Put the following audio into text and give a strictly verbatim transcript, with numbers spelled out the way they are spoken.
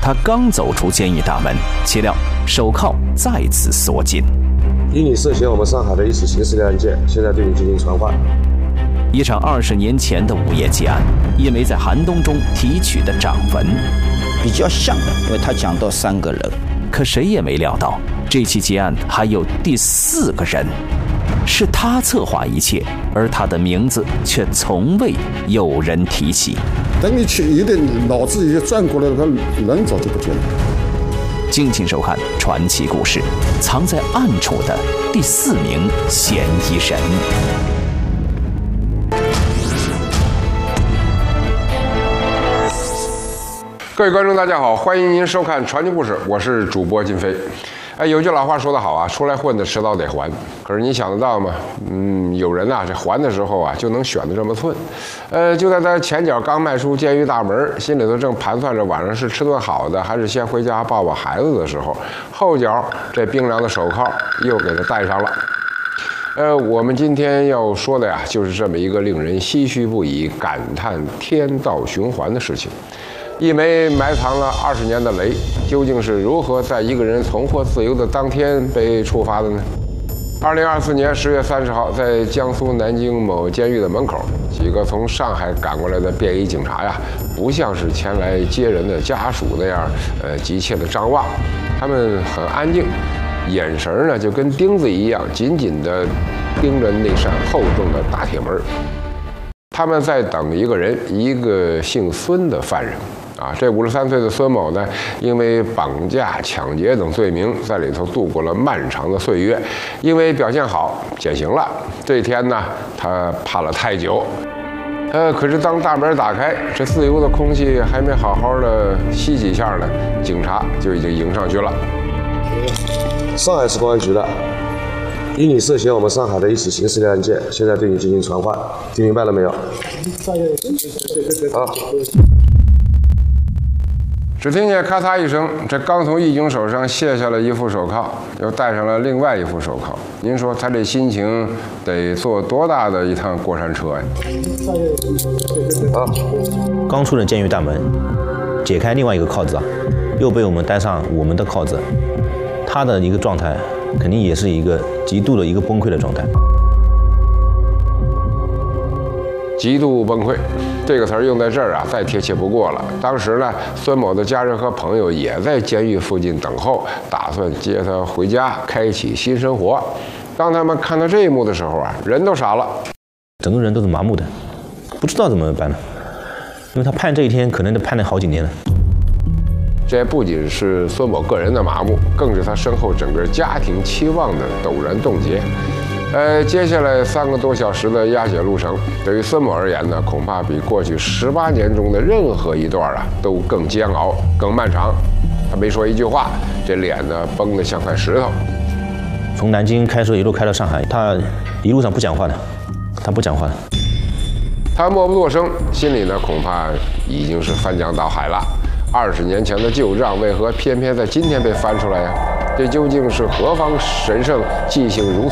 他刚走出监狱大门，岂料手铐再次锁紧。 因你涉嫌我们上海的一起刑事类案件，现在对你进行传唤。 一场二十年前的午夜劫案，一枚在寒冬中提取的掌纹， 比较像的，因为他讲到三个人。 可谁也没料到，这起劫案还有第四个人，是他策划一切，而他的名字却从未有人提起。 等你去一定脑子一转过来，他人早就不见了。 敬请收看传奇故事，藏在暗处的第四名嫌疑人。 各位观众，大家好，欢迎您收看传奇故事，我是主播金飞。哎，有句老话说得好啊，出来混的迟早得还。可是你想得到吗？嗯，有人啊，这还的时候啊，就能选得这么寸。呃，就在他前脚刚迈出监狱大门，心里头正盘算着晚上是吃顿好的，还是先回家抱抱孩子的时候，后脚这冰凉的手铐又给他戴上了。呃，我们今天要说的呀，就是这么一个令人唏嘘不已、感叹天道循环的事情。一枚埋藏了二十年的雷，究竟是如何在一个人重获自由的当天被触发的呢？二零二四年十月三十号，在江苏南京某监狱的门口，几个从上海赶过来的便衣警察呀，不像是前来接人的家属那样，呃，急切的张望，他们很安静，眼神呢就跟钉子一样，紧紧地盯着那扇厚重的大铁门。他们在等一个人，一个姓孙的犯人。啊，这五十三岁的孙某呢，因为绑架、抢劫等罪名，在里头度过了漫长的岁月。因为表现好，减刑了。这一天呢，他判了太久。呃，可是当大门打开，这自由的空气还没好好的吸几下呢，警察就已经迎上去了。 上海市公安局的，因你涉嫌我们上海的一起刑事类案件，现在对你进行传唤，听明白了没有？啊。 只听见咔嚓一声，这刚从义军手上卸下了一副手铐，又戴上了另外一副手铐。您说他这心情得坐多大的一趟过山车呀？ 啊！刚出了监狱大门，解开另外一个铐子啊，又被我们戴上我们的铐子，他的一个状态肯定也是一个极度的一个崩溃的状态。 极度崩溃，这个词儿用在这儿啊，再贴切不过了。当时呢，孙某的家人和朋友也在监狱附近等候，打算接他回家，开启新生活。当他们看到这一幕的时候啊，人都傻了， 整个人都是麻木的，不知道怎么办了。因为他判这一天，可能得判了好几年了。 这不仅是孙某个人的麻木，更是他身后整个家庭期望的陡然冻结。呃，接下来三个多小时的押解路程，对于孙某而言呢，恐怕比过去十八年中的任何一段啊都更煎熬、更漫长。他没说一句话，这脸呢绷得像块石头。 从南京开车一路开到上海，他一路上不讲话的，他不讲话的。 他默不作声，心里呢恐怕已经是翻江倒海了。二十年前的旧账，为何偏偏在今天被翻出来呀？这究竟是何方神圣，记性如此